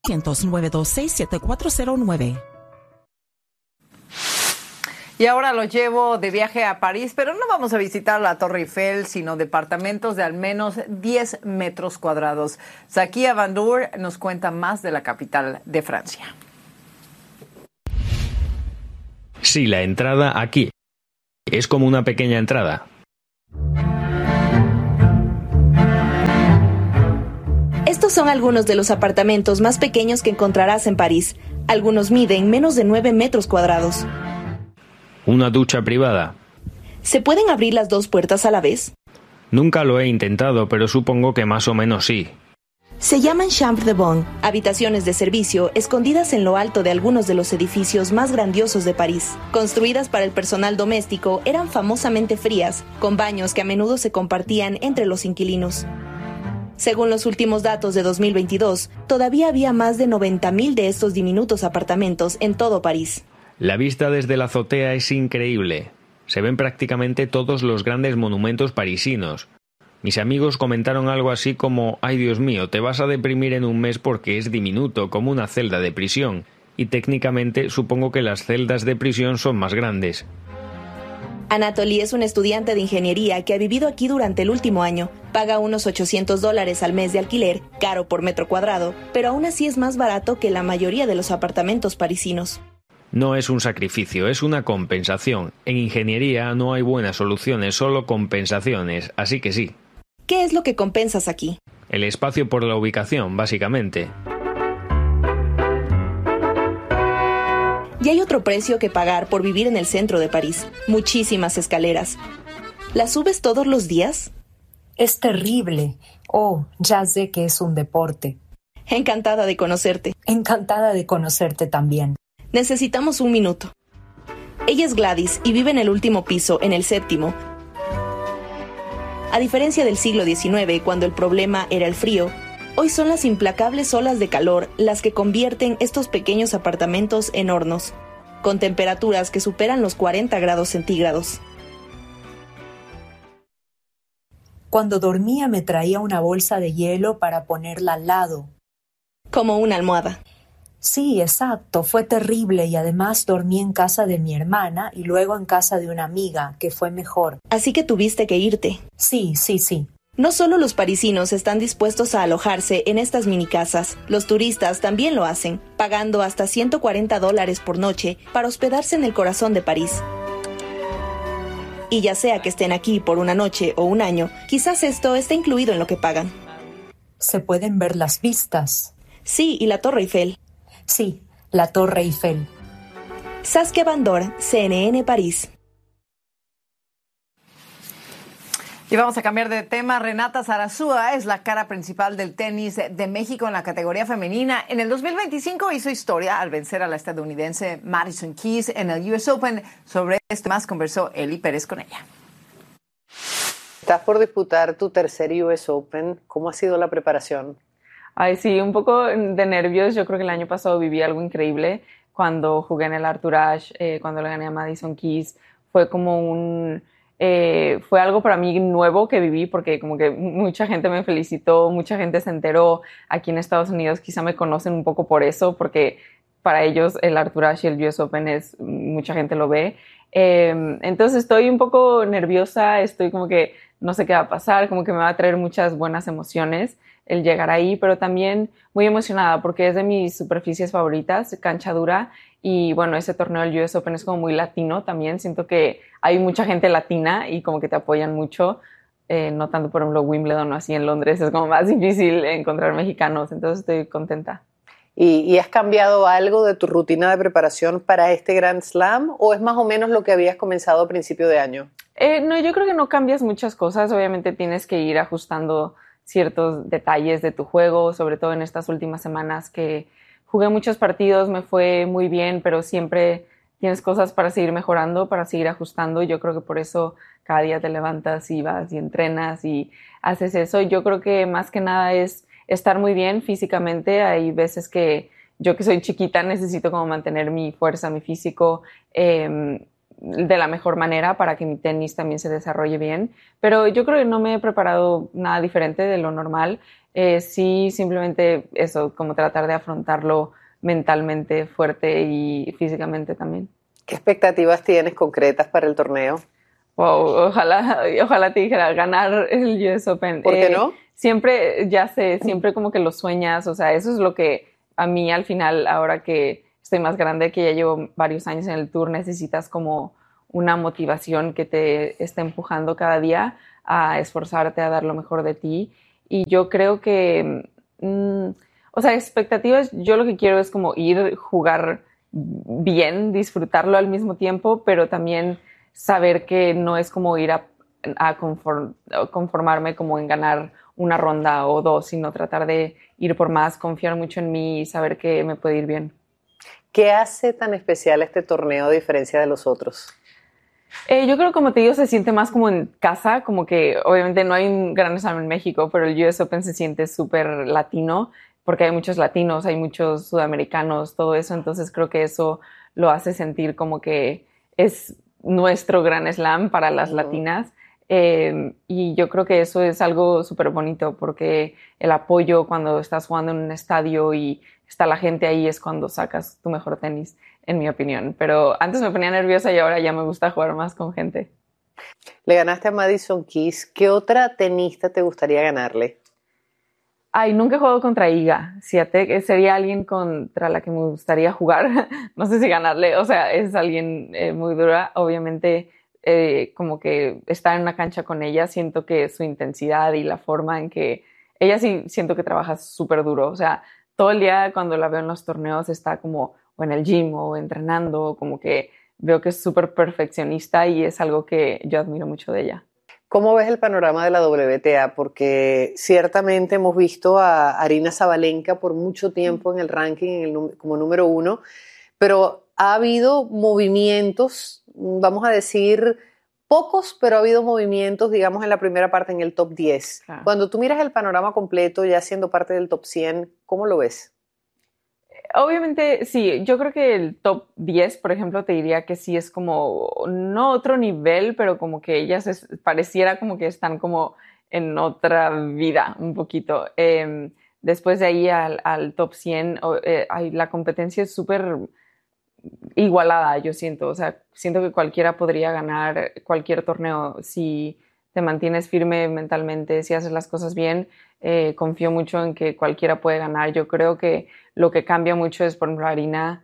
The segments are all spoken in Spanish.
926-7409. Y ahora lo llevo de viaje a París, pero no vamos a visitar la Torre Eiffel, sino departamentos de al menos 10 metros cuadrados. Zakia Vandour nos cuenta más de la capital de Francia. Sí, la entrada aquí. Es como una pequeña entrada. Estos son algunos de los apartamentos más pequeños que encontrarás en París. Algunos miden menos de 9 metros cuadrados. Una ducha privada. ¿Se pueden abrir las dos puertas a la vez? Nunca lo he intentado, pero supongo que más o menos sí. Se llaman chambres de bonne, habitaciones de servicio escondidas en lo alto de algunos de los edificios más grandiosos de París. Construidas para el personal doméstico, eran famosamente frías, con baños que a menudo se compartían entre los inquilinos. Según los últimos datos de 2022, todavía había más de 90.000 de estos diminutos apartamentos en todo París. La vista desde la azotea es increíble. Se ven prácticamente todos los grandes monumentos parisinos. Mis amigos comentaron algo así como: «Ay, Dios mío, te vas a deprimir en un mes porque es diminuto, como una celda de prisión». Y técnicamente supongo que las celdas de prisión son más grandes. Anatoly es un estudiante de ingeniería que ha vivido aquí durante el último año. Paga unos $800 al mes de alquiler, caro por metro cuadrado, pero aún así es más barato que la mayoría de los apartamentos parisinos. No es un sacrificio, es una compensación. En ingeniería no hay buenas soluciones, solo compensaciones, así que sí. ¿Qué es lo que compensas aquí? El espacio por la ubicación, básicamente. Y hay otro precio que pagar por vivir en el centro de París. Muchísimas escaleras. ¿Las subes todos los días? Es terrible. Oh, ya sé que es un deporte. Encantada de conocerte. Encantada de conocerte también. Necesitamos un minuto. Ella es Gladys y vive en el último piso, en el 7º. A diferencia del siglo XIX, cuando el problema era el frío, hoy son las implacables olas de calor las que convierten estos pequeños apartamentos en hornos, con temperaturas que superan los 40 grados centígrados. Cuando dormía me traía una bolsa de hielo para ponerla al lado. Como una almohada. Sí, exacto, fue terrible y además dormí en casa de mi hermana y luego en casa de una amiga, que fue mejor. Así que tuviste que irte. Sí. No solo los parisinos están dispuestos a alojarse en estas mini casas, los turistas también lo hacen, pagando hasta $140 por noche para hospedarse en el corazón de París. Y ya sea que estén aquí por una noche o un año, quizás esto esté incluido en lo que pagan. ¿Se pueden ver las vistas? Sí, y la Torre Eiffel. Sí, la Torre Eiffel. Zakia Vandour, CNN París. Y vamos a cambiar de tema. Renata Zarazúa es la cara principal del tenis de México en la categoría femenina. En el 2025 hizo historia al vencer a la estadounidense Madison Keys en el US Open. Sobre esto más conversó Eli Pérez con ella. Estás por disputar tu tercer US Open. ¿Cómo ha sido la preparación? Ay, sí, un poco de nervios. Yo creo que el año pasado viví algo increíble cuando jugué en el Arthur Ashe, cuando le gané a Madison Keys. Fue como fue algo para mí nuevo que viví porque como que mucha gente me felicitó, mucha gente se enteró. Aquí en Estados Unidos quizá me conocen un poco por eso, porque para ellos el Arthur Ashe y el US Open mucha gente lo ve. Entonces estoy un poco nerviosa, estoy como que no sé qué va a pasar, como que me va a traer muchas buenas emociones el llegar ahí, pero también muy emocionada porque es de mis superficies favoritas, cancha dura, y bueno, ese torneo del US Open es como muy latino también, siento que hay mucha gente latina y como que te apoyan mucho, no tanto por ejemplo Wimbledon o así en Londres, es como más difícil encontrar mexicanos, entonces estoy contenta. ¿Y has cambiado algo de tu rutina de preparación para este Grand Slam o es más o menos lo que habías comenzado a principio de año? No, yo creo que no cambias muchas cosas, obviamente tienes que ir ajustando ciertos detalles de tu juego, sobre todo en estas últimas semanas que jugué muchos partidos, me fue muy bien, pero siempre tienes cosas para seguir mejorando, para seguir ajustando. Yo creo que por eso cada día te levantas y vas y entrenas y haces eso. Yo creo que más que nada es estar muy bien físicamente. Hay veces que yo que soy chiquita necesito como mantener mi fuerza, mi físico, de la mejor manera para que mi tenis también se desarrolle bien. Pero yo creo que no me he preparado nada diferente de lo normal. Sí, simplemente eso, como tratar de afrontarlo mentalmente fuerte y físicamente también. ¿Qué expectativas tienes concretas para el torneo? Wow, ojalá te dijera ganar el US Open. ¿Por qué no? Siempre, ya sé, siempre como que lo sueñas, o sea, eso es lo que a mí al final, ahora que estoy más grande, que ya llevo varios años en el tour, necesitas como una motivación que te esté empujando cada día a esforzarte, a dar lo mejor de ti. Y yo creo que, o sea, expectativas, yo lo que quiero es como ir, jugar bien, disfrutarlo al mismo tiempo, pero también saber que no es como ir a conformarme como en ganar una ronda o dos, sino tratar de ir por más, confiar mucho en mí y saber que me puede ir bien. ¿Qué hace tan especial este torneo a diferencia de los otros? Yo creo, como te digo, se siente más como en casa, como que obviamente no hay un Grand Slam en México, pero el US Open se siente súper latino, porque hay muchos latinos, hay muchos sudamericanos, todo eso, entonces creo que eso lo hace sentir como que es nuestro Grand Slam para las latinas. Y yo creo que eso es algo súper bonito, porque el apoyo cuando estás jugando en un estadio y está la gente ahí es cuando sacas tu mejor tenis, en mi opinión. Pero antes me ponía nerviosa y ahora ya me gusta jugar más con gente. Le ganaste a Madison Keys. ¿Qué otra tenista te gustaría ganarle? Ay, nunca he jugado contra Iga. Sería alguien contra la que me gustaría jugar. No sé si ganarle. O sea, es alguien muy dura. Obviamente, como que estar en una cancha con ella, siento que su intensidad y la forma en que... Ella sí siento que trabaja súper duro. O sea, todo el día cuando la veo en los torneos está como o en el gym o entrenando, como que veo que es súper perfeccionista y es algo que yo admiro mucho de ella. ¿Cómo ves el panorama de la WTA? Porque ciertamente hemos visto a Aryna Sabalenka por mucho tiempo en el ranking como número 1, pero ha habido movimientos, vamos a decir pocos, pero ha habido movimientos, digamos, en la primera parte, en el top 10. Claro. Cuando tú miras el panorama completo, ya siendo parte del top 100, ¿cómo lo ves? Obviamente, sí. Yo creo que el top 10, por ejemplo, te diría que sí es como, no otro nivel, pero como que ellas pareciera como que están como en otra vida un poquito. Después de ahí al top 100, la competencia es súper igualada, yo siento. O sea, siento que cualquiera podría ganar cualquier torneo si te mantienes firme mentalmente, si haces las cosas bien. Confío mucho en que cualquiera puede ganar. Yo creo que lo que cambia mucho es, por ejemplo, Aryna,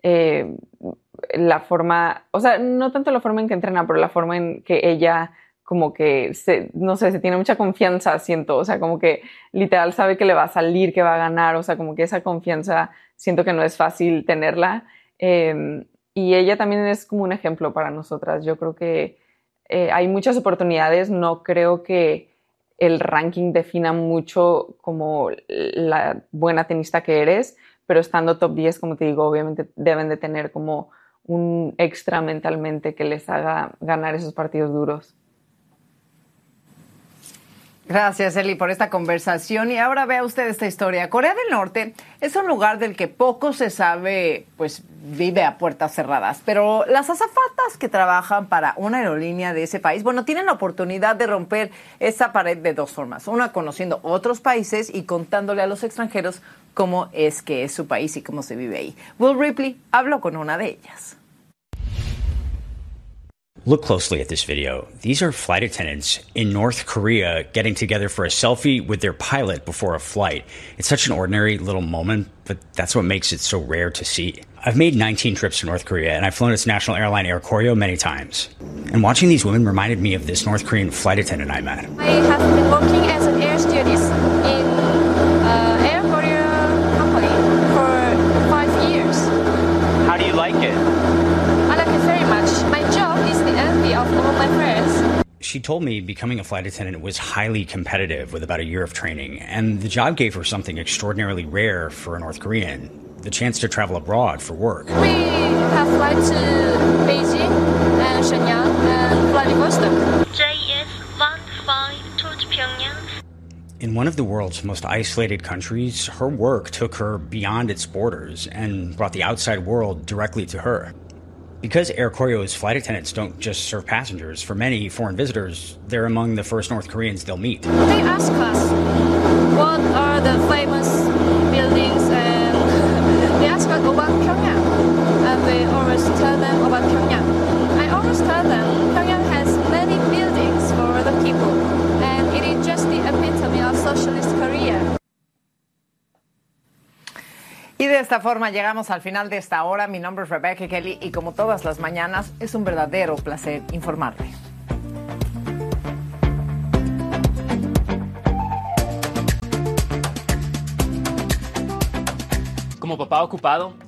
la forma, o sea, no tanto la forma en que entrena, pero la forma en que ella como que, no sé, se tiene mucha confianza, siento. O sea, como que literal sabe que le va a salir, que va a ganar. O sea, como que esa confianza siento que no es fácil tenerla. Y ella también es como un ejemplo para nosotras. Yo creo que hay muchas oportunidades. No creo que el ranking defina mucho como la buena tenista que eres, pero estando top 10, como te digo, obviamente deben de tener como un extra mentalmente que les haga ganar esos partidos duros. Gracias, Eli, por esta conversación. Y ahora vea usted esta historia. Corea del Norte es un lugar del que poco se sabe, pues vive a puertas cerradas. Pero las azafatas que trabajan para una aerolínea de ese país, bueno, tienen la oportunidad de romper esa pared de dos formas. Una, conociendo otros países y contándole a los extranjeros cómo es que es su país y cómo se vive ahí. Will Ripley habló con una de ellas. Look closely at this video. These are flight attendants in North Korea getting together for a selfie with their pilot before a flight. It's such an ordinary little moment, but that's what makes it so rare to see. I've made 19 trips to North Korea, and I've flown its national airline Air Koryo many times. And watching these women reminded me of this North Korean flight attendant I met. I have been working as an air stewardess in Air Koryo company for 5 years. How do you like it? I like it very much. My job is the envy of all my friends. She told me becoming a flight attendant was highly competitive with about a year of training, and the job gave her something extraordinarily rare for a North Korean, the chance to travel abroad for work. We have flights to Beijing and Shenyang and Vladivostok. JS-15 to Pyongyang. In one of the world's most isolated countries, her work took her beyond its borders and brought the outside world directly to her. Because Air Koryo's flight attendants don't just serve passengers, for many foreign visitors, they're among the first North Koreans they'll meet. They ask us what are the famous buildings, and they ask us about Pyongyang, and we always tell them about Pyongyang. I always tell them Pyongyang has many buildings for the people, and it is just the epitome of socialist Korea. Y de esta forma llegamos al final de esta hora. Mi nombre es Rebecca Kelly y como todas las mañanas es un verdadero placer informarle. Como papá ocupado,